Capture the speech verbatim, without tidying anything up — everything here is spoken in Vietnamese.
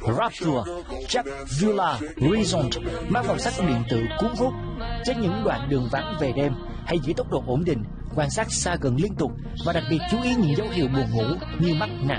Rapture, Jack Villa Horizon mang màu sắc điện tử cuốn hút. Trên những đoạn đường vắng về đêm, hãy giữ tốc độ ổn định, quan sát xa gần liên tục và đặc biệt chú ý những dấu hiệu buồn ngủ như mắt nặng